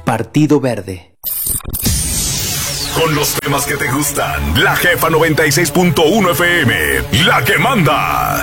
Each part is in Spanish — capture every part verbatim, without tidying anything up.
Partido Verde. Con los temas que te gustan, la Jefa noventa y seis punto uno F M, la que manda.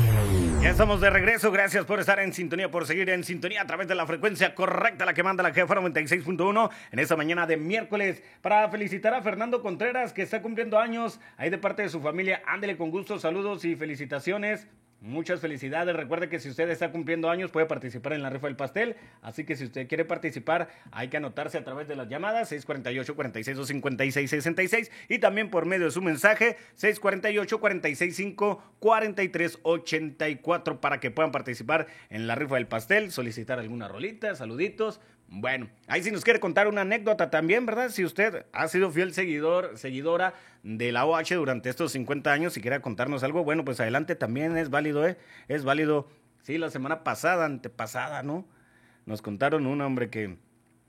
Ya estamos de regreso, gracias por estar en sintonía, por seguir en sintonía a través de la frecuencia correcta, la que manda la Jefa noventa y seis punto uno, en esta mañana de miércoles, para felicitar a Fernando Contreras, que está cumpliendo años, ahí de parte de su familia. Ándele con gusto, saludos y felicitaciones. Muchas felicidades. Recuerde que si usted está cumpliendo años puede participar en la rifa del pastel, así que si usted quiere participar hay que anotarse a través de las llamadas seis cuatro ocho, cuatro seis dos, cinco seis seis seis y también por medio de su mensaje seis cuatro ocho, cuatro seis cinco, cuatro tres ocho cuatro para que puedan participar en la rifa del pastel, solicitar alguna rolita, saluditos. Bueno, ahí si nos quiere contar una anécdota también, ¿verdad? Si usted ha sido fiel seguidor, seguidora de la O H durante estos cincuenta años y quiere contarnos algo, bueno, pues adelante, también es válido, ¿eh? Es válido. Sí, la semana pasada, antepasada, ¿no? Nos contaron un hombre que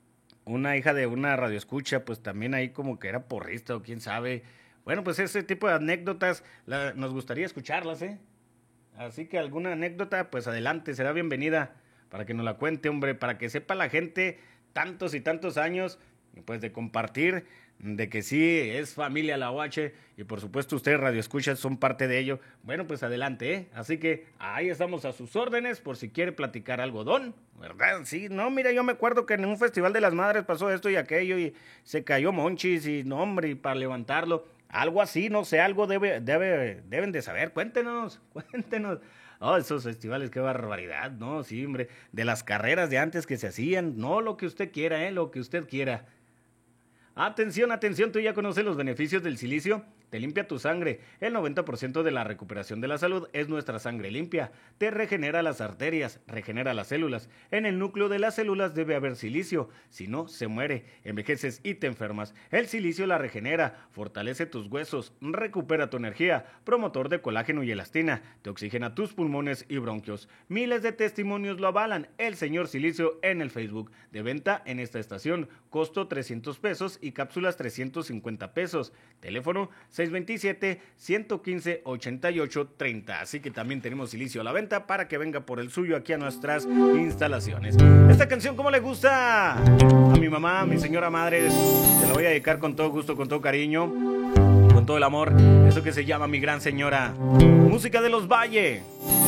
una hija de una radioescucha, pues también ahí como que era porrista o quién sabe. Bueno, pues ese tipo de anécdotas la, nos gustaría escucharlas, ¿eh? Así que alguna anécdota, pues adelante, será bienvenida. Para que nos la cuente, hombre, para que sepa la gente tantos y tantos años, pues de compartir, de que sí, es familia la O H, y por supuesto ustedes radioescuchas son parte de ello. Bueno, pues adelante, ¿eh? Así que ahí estamos a sus órdenes, por si quiere platicar algodón, ¿verdad? Sí, no, mira, yo me acuerdo que en un Festival de las Madres pasó esto y aquello, y se cayó Monchis, y no, hombre, y para levantarlo, algo así, no sé, algo debe, debe, deben de saber, cuéntenos, cuéntenos. Oh, esos festivales, qué barbaridad, ¿no? Sí, hombre, de las carreras de antes que se hacían, no lo que usted quiera, ¿eh? Lo que usted quiera. Atención, atención, tú ya conoces los beneficios del silicio. Te limpia tu sangre. El noventa por ciento de la recuperación de la salud es nuestra sangre limpia. Te regenera las arterias, regenera las células. En el núcleo de las células debe haber silicio. Si no, se muere. Envejeces y te enfermas. El silicio la regenera, fortalece tus huesos, recupera tu energía, promotor de colágeno y elastina, te oxigena tus pulmones y bronquios. Miles de testimonios lo avalan. El señor Silicio en el Facebook. De venta en esta estación. Costo trescientos pesos y cápsulas trescientos cincuenta pesos. Teléfono seis dos siete, uno uno cinco, ocho ocho tres cero. Así que también tenemos silicio a la venta para que venga por el suyo aquí a nuestras instalaciones. Esta canción, ¿cómo le gusta? A mi mamá, a mi señora madre, se la voy a dedicar con todo gusto, con todo cariño, con todo el amor. Eso que se llama Mi Gran Señora. Música de los Valle.